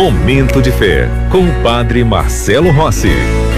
Momento de Fé, com o Padre Marcelo Rossi.